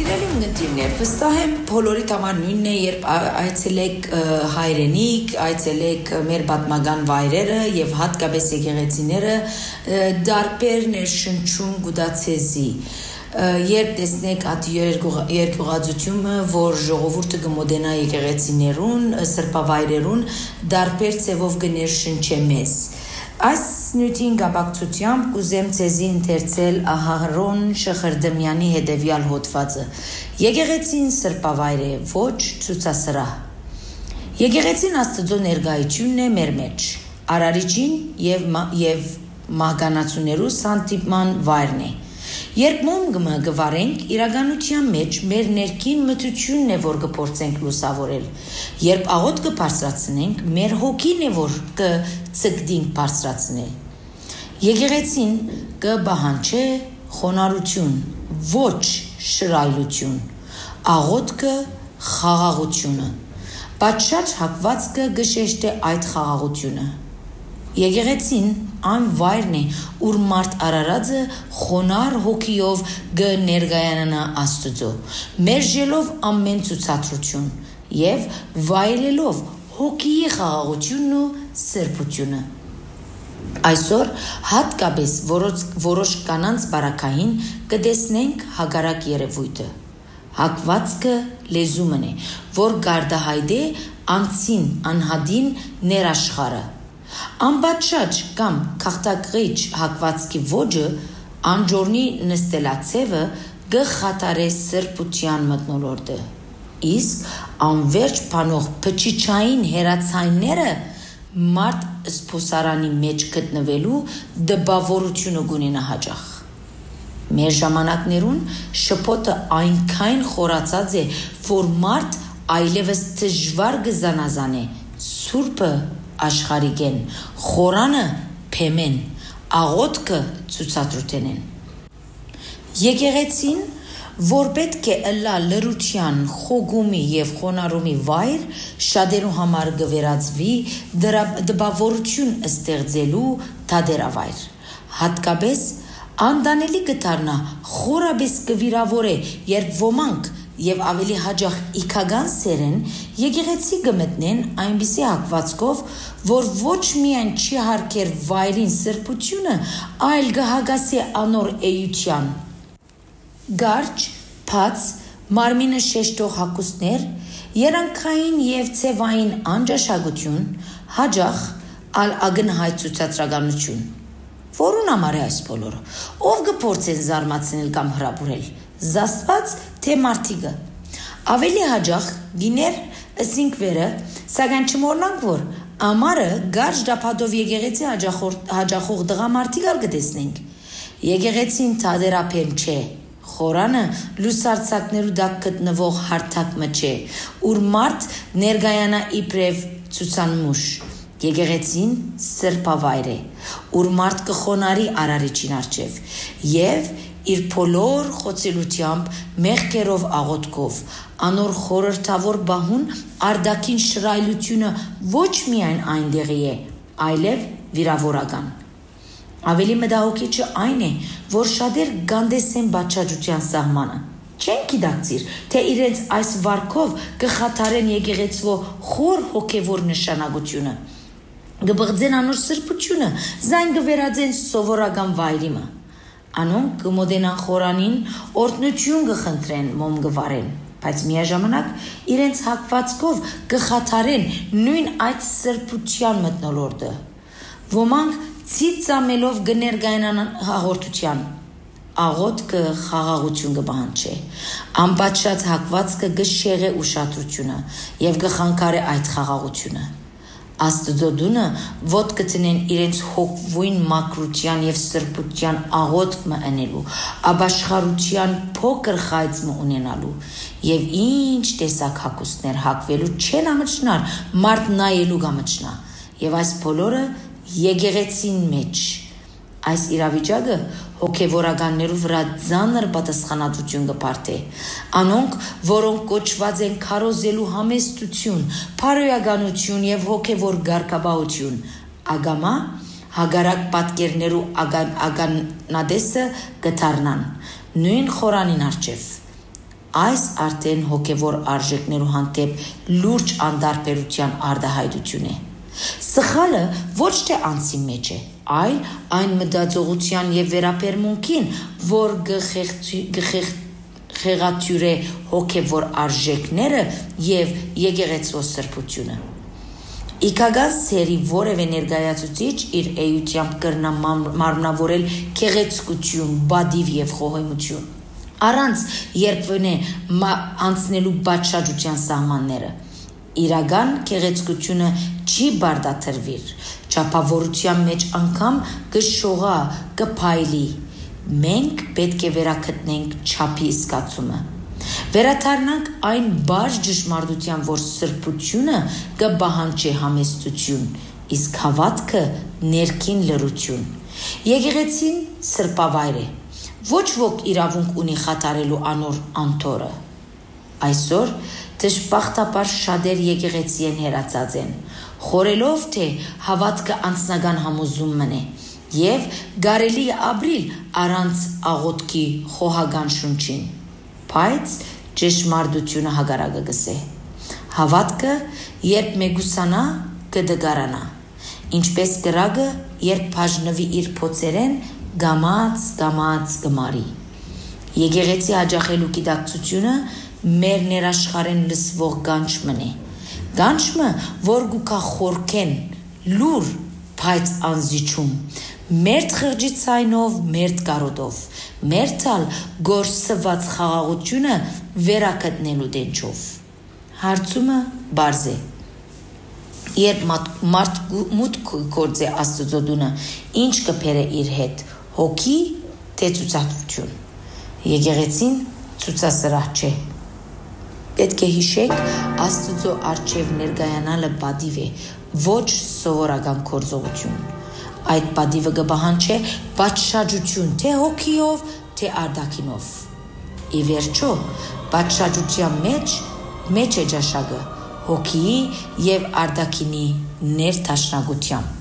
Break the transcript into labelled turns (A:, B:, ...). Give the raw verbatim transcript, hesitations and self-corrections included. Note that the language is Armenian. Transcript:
A: Սիրելի ունգընտիրներ, վստահ եմ բոլորիդ համար նույնն է, երբ այցելեք հայրենիք, այցելեք մեր պատմական վայրերը եւ հատկապես եկեղեցիները, դարբեր ներշնչում գուդացեզի։ Երբ տեսնեք այդ երկյուղածությունը, որ ժողովուրդը կմոտենա եկեղեցիներուն, սրբավայրերուն, դարբեր ցևով կներշնչե մեզ։ Այս նյութին կապակցությամբ կուզեմ ցեզի ընթերցել Ահարոն Շխրդմյանի հետևյալ հոդվածը. Եկեղեցին սրբավայր է, ոչ ցուցասրահ։ Եկեղեցին Աստծո ներկայությունն է մեր մեջ, արարիչին եւ եւ մահկանացուներու սանտիպման վայրն է։ Երբ մոմգը գվարենք, իրականության մեջ մեր ներքին մտությունն է, որ կփորձենք լուսավորել։ Երբ աղոտ կբարձրացնենք, մեր հոգին է, որ կցկդինք բարձրացնել։ Եկեղեցին կբահանչե խոնարհություն, ոչ շռայլություն, աղոթքը խաղաղությունը։ Պատշաճ հակվածքը գշեշտ է այդ խաղաղությունը։ Եկեղեցին այն վայրն է, ուր մարդ արարածը խոնար հոգիով կներկայանա Աստծո, մերժելով ամեն ցուցադրություն եւ վայելելով հոգիի խաղաղությունն ու սրբությունը։ Այսօր հատկապես որոշ, որոշ կանանց բարակային կտեսնենք հագարակ երևույթը։ Հակվածքը լեզումն է, որ գարդահայտ է անցին անհադին ներաշխարը։ Անպատշաճ կամ քաղտակղիչ հակվածքի ոճը անջորնի նստելացևը գխատարե սրբության մտնոլորտը։ Իսկ անverջ բանող փչիչային հերացայինները մարդ սփոսարանի մեջ գտնվելու դպավորությունը գունենա հաճախ։ Մեր ժամանակներուն շփոթը այնքան խորացած է, որ մարդ այլևս դժվար կզանազանե սուրբը աշխարհիկեն, խորանը փեմեն, աղոթքը ցուցադրութենեն։ Եկեղեցին, որ պետք է ըլլա լրության, խոգումի եւ խոնարհումի վայր, շատերու համար գվերածվի դպավորություն ստեղծելու դադերավայր։ Հատկապես անդանելի կդառնա խորաբես կվիրավորե, երբ ոմանք եւ ավելի հաջող իքական սերեն եկեղեցի կմտնեն այնպիսի հակվածքով, որ ոչ միայն չի հարկեր վայրին սրբությունը, այլ կհագասի անոր էության։ Գարջ, փած, մարմինը շեշտող հագուստներ, երանքային եւ ցևային անջաշակություն, հաջող ալ ագնհայտ ցուցադրականություն։ Որուն համար է այս բոլորը։ Ով կփորձեն զարմացնել կամ հրապուրել։ Զաստված թե մարդիկը։ Ավելի հաջող գիներ ըսինք վերը, սակայն չմոռնանք, որ ամառը գարշ դապադով եկեղեցի հաջախող դղամարտիկ ալ կտեսնենք։ Եկեղեցին թադերապեմ չէ, խորանը լուսարցակներու դակ գտնվող հարթակ մը չէ, ուր մարդ ներկայանա իբրև ցուցանմուշ։ Եկեղեցին սրբավայր է, ուր մարդ կխոնարի արարիչին առջև եւ իր բոլոր խոցելությամբ, մեղքերով աղոթքով, անոր խորհրդավոր բահուն արդակին շռայլությունը ոչ միայն այնտեղի է, այլև վիրավորական։ Ավելի մտահոգիչը այն է, որ շատեր գանդեսեն բաճաճության սահմանը։ Չեն գիտակցիր, թե իրենց այս վարքով կխաթարեն եկեղեցվո խոր հոգևոր նշանակությունը։ Գբղձեն անոր սրբությունը, զայն կվերածեն սովորական վայրիմը։ Անոնք կմոտենան խորանին, օրտնություն կխնդրեն, մոմ կվարեն, բայց միաժամանակ իրենց հակվածքով կխաթարեն նույն այդ սրբության մտնոլորտը։ Ոմանք ծիծամելով կներկայանան հաղորդության, աղոթքը խաղաղություն կպահանջի, անպատշաճ հակվածքը կշեղե ուշադրությունը եւ կխանգարե այդ խաղաղությունը։ Աստծո դունը ոտ կտնեն իրենց հոգվույն մակրության եւ սրբության աղոթքը ընելու, աբաշխարության փոքր խայծը ունենալու եւ ինչ տեսակ հակոստներ հակվելու չեն ամճնար, մարդ նայելու կամճնա եւ այս բոլորը եկեղեցին մեջ։ Այս իրավիճակը հոգևորականներու վրա ծանր պատասխանատվություն կփարթի։ Անոնք, որոնք կոչված են քարոզելու համեստություն, փարոյականություն եւ հոգևոր գարկաբահություն, ագամա հագարակ պատկերներու ագան, ագանադեսը կդառնան նույն խորանին առջև։ Այս արդեն հոգևոր արժեքներու հանդեպ լուրջ անդարբերության արտահայտություն է։ Սխալը ոչ թե անձի մեջ է, այլ այն մտածողության եւ վերաբերմունքին, որ գխեղաթյուրե հոգևոր արժեքները եւ եկեղեցու սրբությունը։ Իքագան սերի որևէ ներկայացուցիչ իր էությամբ կրնա մարմնավորել քեղեցկություն, բադիվ եւ խոհեմություն։ Առանց երբվնե անցնելու բաճշաջության սահմանները։ Իրական քեղեցկությունը չի բարդաթրվիր, չափավորության մեջ անգամ կշողա, կփայլի։ Մենք պետք է վերակտնենք չափի զգացումը։ Վերաթարնանք այն բարձ ճշմարտության, որ սրբությունը կբահանջի համեստություն, իսկ հավատքը ներքին լրություն։ Եկեղեցին սրբավայր է, ոչ ոք իրավունք ունի խաթարելու անոր անտորը։ Այսօր դժբախտաբար շատեր եկեղեցի են հեռացած են, խորելով թե հավատքը անձնական համոզումն է եւ կարելի է ապրիլ առանց աղոթքի խոհական շունչին, բայց ճշմարտությունը հակառակը գսե։ Հավատքը երբ մեգուսանա կդգարանա, ինչպես կրակը երբ բաժնվի իր փոցերեն գամած գամած գմարի։ Եկեղեցի հաջախելու գիտակցությունը մեր ներաշխարեն լսվող գանչմն է։ Գանչմը, որ գուկա խորքեն, լուր, բայց անզիչում, մերդ խղճի ցայնով, մերդ կարոտով, մերդալ գործված խաղաղությունը վերակտնելու դենչով։ Հարցումը բարձ է։ Երբ մարդ մուտք գործե Աստծո դունը, ինչ կբերե իր հետ, հոգի թե ցուցադրություն։ Եկեղեցին ցուցասրահ չէ։ Պետք է հիշեք, Աստծո առջև ներկայանալը բադիվ է, ոչ սովորական գործողություն։ Այդ բադիվը կբահանջի բաճշաջություն թե հոգիով, թե արտաքինով։ Ի վերջո, բաճշաջության մեջ մեջ է ճաշակը, հոգիի եւ արտաքինի ներդաշնակությամբ։